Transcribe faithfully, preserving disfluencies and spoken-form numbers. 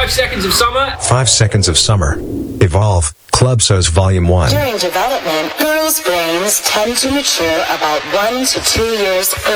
Five Seconds of Summer. Five Seconds of Summer. Evolve. Clubsos Volume one. During development, girls' brains tend to mature about one to two years early.